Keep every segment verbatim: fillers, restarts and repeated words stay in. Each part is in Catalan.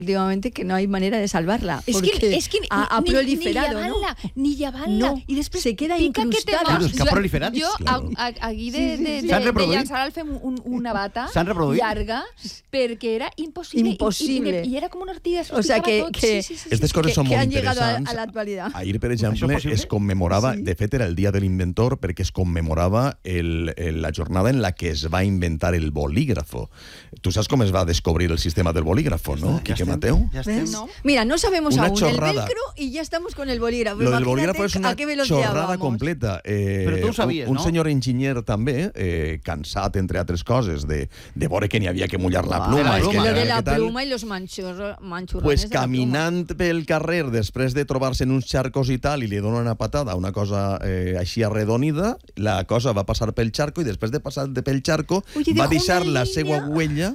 últimamente que no hay manera de salvarla. Es porque que, es que ha, ha ni, proliferado, ni llevarla, ¿no? ni llevarla. No, I després se queda pica incrustada. Que Claro, és que ha proliferat. Jo, Claro. a, a, aquí de, Sí, sí, de, sí. de, S'han de reproduït. llançar al fem un, una bata S'han reproduït. llarga perquè era impossible. Impossible. I, i, i era com una ortiga. O sea, que, tot. que, sí, sí, sí, Aquestes sí. coses que, són que molt han llegado a, interessants. a la actualidad. Ahir, per Això exemple, possible? es commemorava, Sí. de fet era el dia de l'inventor, perquè es commemorava el, el, la jornada en la que es va inventar el bolígrafo. Tu saps com es va descobrir el sistema del bolígrafo, no, Ja Quique estem, Mateu? Ja estem. ¿Ves? No. Mira, no sabemos Una aún chorrada. el velcro y ya estamos con el bolígrafo. Lo del Imagínate bolígrafo es una a qué velocidad chorrada vamos. completa. Eh, Però tu ho sabies, un, no? Un senyor enginyer també, eh, cansat, entre altres coses, de, de veure que n'hi havia que mullar la Ah, pluma. la i pluma. que, Lo de que la tal. pluma y los manchur, manchurrones Pues de la pluma. caminant pel carrer després de trobar-se en uns xarcos i tal i li dona una patada, una cosa eh, així arredonida, la cosa va passar pel xarco i després de passar de pel xarco Oye, va dejó deixar una la línea. seva huella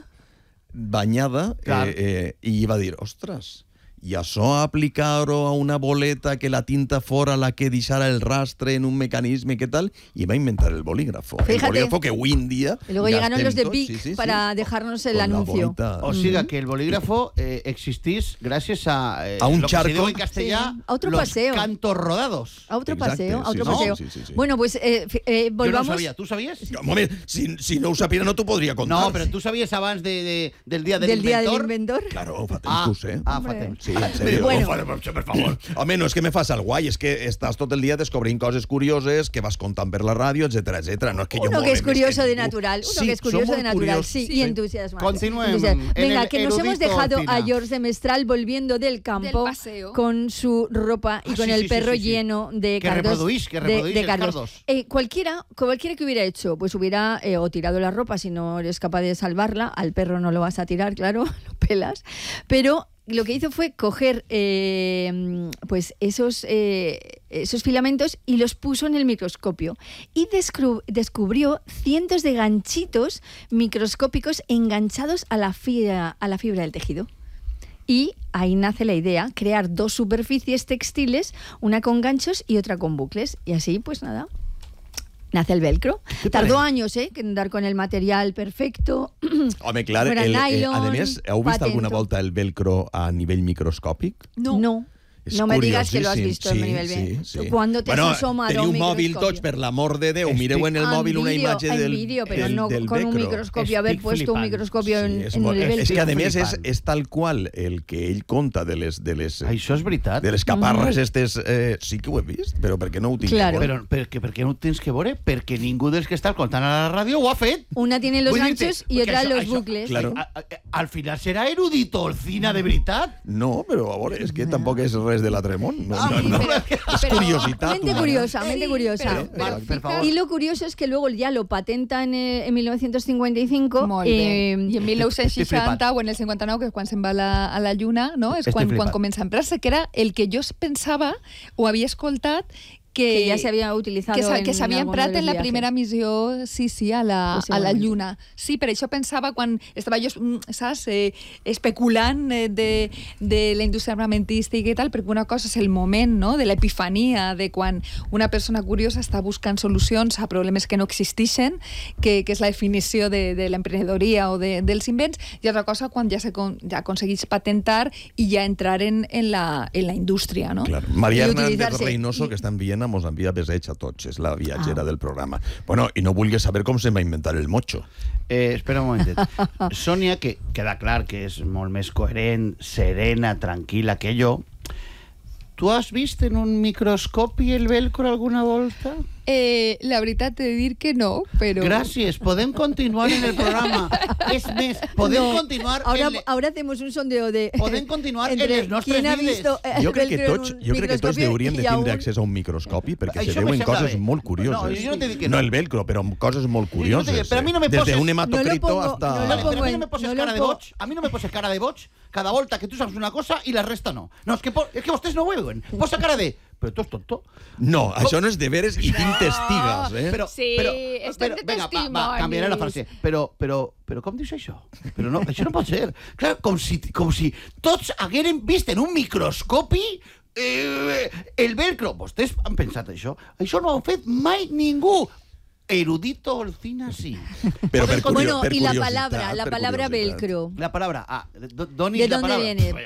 banyada Clar. eh, eh, i va dir, ostres, i això aplicar-ho a una boleta que la tinta fora la que deixara el rastre en un mecanisme que tal, i va inventar el bolígrafo. El Fíjate. bolígrafo que hoy en día Y luego llegaron gastem los de tots, Bic sí, sí, sí, para dejarnos el con la anuncio. bonita- O siga que el bolígrafo eh, existís gracias a, eh, A un lo que charco. se digo en castellà, Sí, a otro los paseo. cantos rodados. A otro Exacte, paseo, a sí, otro sí, paseo. sí, sí, sí. Bueno, pues eh, fi- eh, Yo no volvamos. lo sabía. ¿Tú sabías? Home, si, si no ho sapia no t'ho podria contar. No, pero tú sabías abans de, de, del día del del día inventor. del inventor. Claro, fa temps Ah, que ho sé. ah, Hombre. fa temps. Sí, en serio. Bueno. Oh, per, per favor. Home, no és que me fas el guai, és que estàs tot el dia descobrint coses curioses que vas contant per la ràdio, etcètera, etcètera. No és que jo Uno que es move més curioso de ningú. natural, uno Sí, que es som curioso molt de natural, curiosos, sí, sí. y entusiasmado. Continuemos Entusiasmado. en Venga, el que nos hemos erudito dejado Alcina. a George de Mestral volviendo del campo Del paseo. con su ropa y Ah, con sí, el sí, perro sí, sí. lleno de Que cardos. reproduís, que de- reproduís de el cardos. cardos. Eh, cualquiera, cualquiera que hubiera hecho, pues hubiera eh, o tirado la ropa si no eres capaz de salvarla. Al perro no lo vas a tirar, claro, lo pelas. Pero lo que hizo fue coger eh, pues esos, eh, esos filamentos y los puso en el microscopio y descru- descubrió cientos de ganchitos microscópicos enganchados a la fibra, a la fibra del tejido. Y ahí nace la idea, crear dos superficies textiles, una con ganchos y otra con bucles. Y así, pues nada, nace el velcro. Tardó años, ¿eh? En dar con el material perfecto. Home, clar, Fuera el, eh, nylon, a més, heu vist patento. alguna volta el velcro a nivell microscòpic? No. No. És No me digas que lo has curiosíssim. visto en nivel B. Sí, sí. Cuando te bueno, has asomado teniu a un mòbil microscopio. tots, per l'amor de Déu. Estic- Mireu en el Ah, mòbil una vídeo, imatge en del, vídeo, pero del, no del con un velcro. microscopio haber Estic puesto un flipant. microscopio en, Sí, és, en molt, el velcro. és que a més és, Flipant. és tal qual el que ell conta de les, de les, Això és veritat. de les caparres estes, eh, sí que ho he vist, però per què no ho tinc? Claro. Però per, per què no ho tens que veure? Perquè ningú dels que està contant a la ràdio ho ha fet. Una tiene los Vull dir-te, ganchos y perquè otra això- los això- bucles. Claro. A, a, al final serà erudito Alcina de veritat? No, però a veure, és que tampoc és res de l'altre món. No, Ah, no, no. pero- És pero- curiositat. Mente humana. curiosa, mente Sí, curiosa. pero- pero Vale, per fica- favor. Y lo curioso es que luego ya lo patenta en, eh, en mil novecientos cincuenta y cinco. Molt bé. eh, I en mil nou-cents Estic flipat. seixanta o en el cinquanta nou, que és quan se'n va a la, a la Lluna, no? és Estic quan, flipat. quan comença a emprar-se, que era el que jo pensava o havia escoltat que, que ya se había utilizado que s'ha- en que s'havia alguno emprat de los en la viajes. primera missió, sí, sí, a la, a la Possiblement. Lluna. Sí, per això pensava quan estava jo, mm, saps, eh, especulant eh, de, de la indústria armamentística i tal, perquè una cosa és el moment, no?, de l'epifania, de quan una persona curiosa està buscant solucions a problemes que no existeixen, que, que és la definició de, de l'emprenedoria o de, dels invents, i altra cosa quan ja, se con, ja aconseguís patentar i ja entrar en, en, la, en la indústria, no? Claro. Maria I Hernández utilitzar-se. Reynoso, I- que està en Viena, mos envia beseig a tots. És la viatgera Ah. del programa. Bueno, i no vulguis saber com se'n va inventar el mocho. Eh, espera un momentet. Sònia, que queda clar que és molt més coherent, serena, tranquil·la que jo, tu has vist en un microscopi el velcro alguna volta? Eh, la veritat he de dir que no, però... Gràcies, podem continuar en el programa. És més, podem No, continuar ahora, en... le- ahora hacemos un sondeo de. Podem continuar en entre les nostres quién ha vides. visto el Jo crec que velcro en tots, un jo crec que tots microscopio hauríem de y tindre aún- accés a un microscopi perquè Això se me veuen sembla coses bé. molt curioses. No, jo no te dic que no no. el velcro, però coses molt Jo no te curioses. dic, però a mi no me Des poses- d'un No hematocrito lo pongo- hasta... no lo Vale, pongo pero a mí no en- me poses no lo cara de pongo- boig, a mí no me poses cara de boig cada volta que tú sabes una cosa y la resta no. No, es que, po- es que vostès no ho veuen. Posa cara de... Però tu és tonto. No, això no és de veres i tinc testigues, eh? Però, Sí, però, estem de vinga, va, va, testimonis. canviaré la frase. Però, però, però com dius això? Però no, això no pot ser. Clar, com si, com si tots hagueren vist en un microscopi eh, el velcro. Vostès han pensat això? Això no ho ha fet mai ningú. erudito Olcina sí. Pero per, Bueno, per y la curiositat, palabra, la per palabra curiositat. velcro. La palabra, ah, do- Doni ¿De la dónde palabra. viene?